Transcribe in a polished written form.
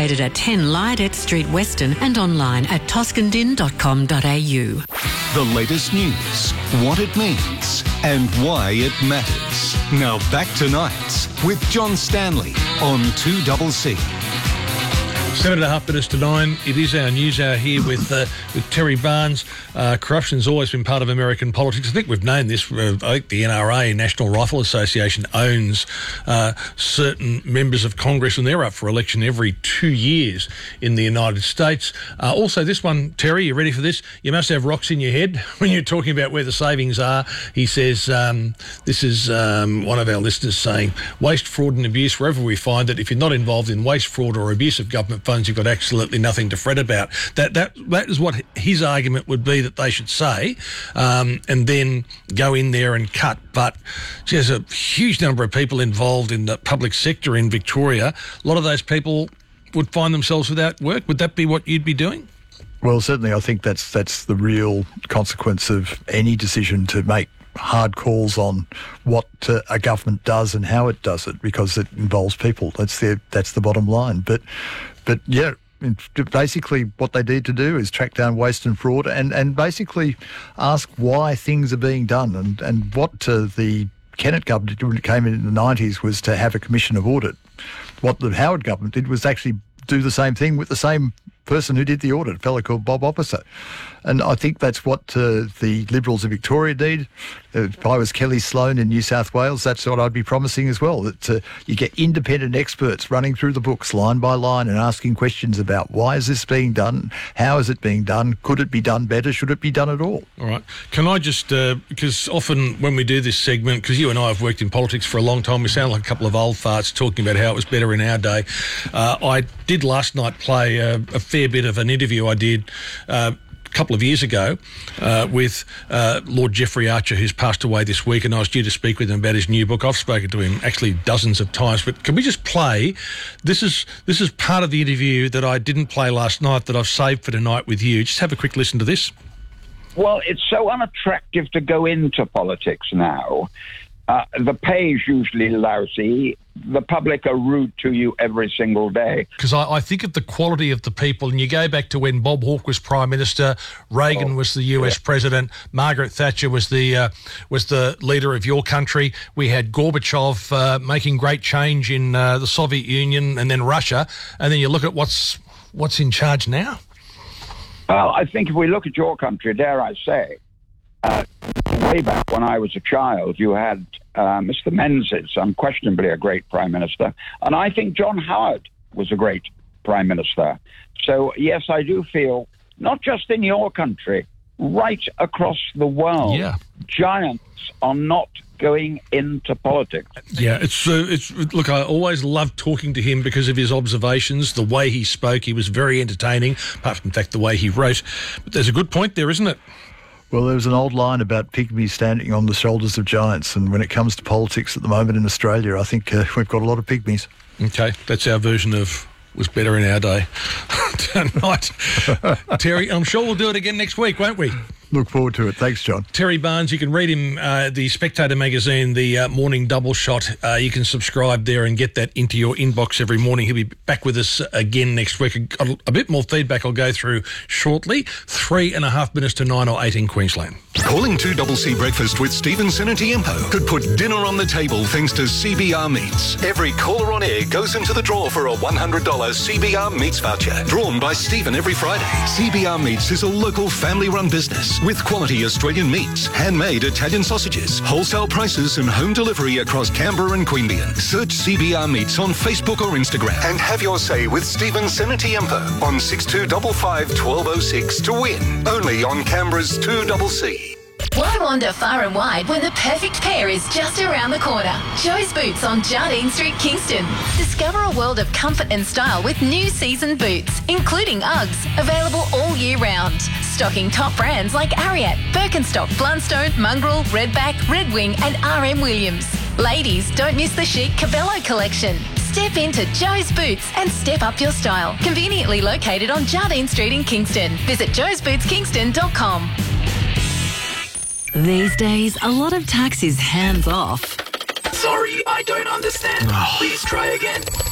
located at 10 Lydett Street, Weston, and online at toscandin.com.au. The latest news, what it means, and why it matters. Now back to Nights with John Stanley on 2CC. 7.5 minutes to 9. It is our news hour here with Terry Barnes. Corruption's always been part of American politics. I think we've known this. I think the NRA, National Rifle Association, owns certain members of Congress, and they're up for election every 2 years in the United States. Also, this one, Terry, you ready for this? You must have rocks in your head when you're talking about where the savings are. He says, this is one of our listeners saying, waste, fraud and abuse, wherever we find it, if you're not involved in waste, fraud or abuse of government funds, you've got absolutely nothing to fret about. That is what his argument would be that they should say, and then go in there and cut. But there's a huge number of people involved in the public sector in Victoria. A lot of those people would find themselves without work. Would that be what you'd be doing? Well, certainly I think that's the real consequence of any decision to make hard calls on what a government does and how it does it, because it involves people. That's the bottom line. But yeah, basically what they need to do is track down waste and fraud and basically ask why things are being done. And what the Kennett government, when it came in the 90s, was to have a commission of audit. What the Howard government did was actually do the same thing with the same person who did the audit, a fellow called Bob Oppicer. And I think that's what the Liberals in Victoria need. If I was Kelly Sloan in New South Wales, that's what I'd be promising as well, that you get independent experts running through the books line by line and asking questions about why is this being done, how is it being done, could it be done better, should it be done at all? All right. Can I just, because often when we do this segment, because you and I have worked in politics for a long time, we sound like a couple of old farts talking about how it was better in our day. I did last night play a fair bit of an interview I did couple of years ago with Lord Jeffrey Archer, who's passed away this week, and I was due to speak with him about his new book. I've spoken to him actually dozens of times, but can we just play? This is part of the interview that I didn't play last night that I've saved for tonight with you. Just have a quick listen to this. Well, it's so unattractive to go into politics now. The pay is usually lousy. The public are rude to you every single day. Because I think of the quality of the people, and you go back to when Bob Hawke was Prime Minister, Reagan was the US President, Margaret Thatcher was the leader of your country. We had Gorbachev making great change in the Soviet Union and then Russia, and then you look at what's in charge now. Well, I think if we look at your country, dare I say, way back when I was a child, you had Mr. Menzies, unquestionably a great Prime Minister, and I think John Howard was a great Prime Minister. So, yes, I do feel, not just in your country, right across the world, giants are not going into politics. Yeah, it's look, I always loved talking to him because of his observations, the way he spoke. He was very entertaining, apart from, in fact, the way he wrote. But there's a good point there, isn't it? Well, there was an old line about pygmies standing on the shoulders of giants, and when it comes to politics at the moment in Australia, I think we've got a lot of pygmies. Okay, that's our version of was better in our day tonight. Terry, I'm sure we'll do it again next week, won't we? Look forward to it. Thanks, John. Terry Barnes, you can read him, the Spectator magazine, the morning double shot. You can subscribe there and get that into your inbox every morning. He'll be back with us again next week. A bit more feedback I'll go through shortly. 3.5 minutes to 9 or 8 in Queensland. Calling 2CC Breakfast with Stevenson and Tiempo could put dinner on the table thanks to CBR Meats. Every caller on air goes into the draw for a $100 CBR Meats voucher, drawn by Stephen every Friday. CBR Meats is a local family-run business with quality Australian meats, handmade Italian sausages, wholesale prices and home delivery across Canberra and Queanbeyan. Search CBR Meats on Facebook or Instagram and have your say with Stephen Senatiempo on 6255 1206 to win. Only on Canberra's 2CC. Why wander far and wide when the perfect pair is just around the corner? Joe's Boots on Jardine Street, Kingston. Discover a world of comfort and style with new season boots, including Uggs, available all year round. Stocking top brands like Ariat, Birkenstock, Blundstone, Mongrel, Redback, Red Wing and RM Williams. Ladies, don't miss the chic Cabello collection. Step into Joe's Boots and step up your style. Conveniently located on Jardine Street in Kingston. Visit joesbootskingston.com. These days, a lot of tax is hands off. Sorry, I don't understand. Please try again.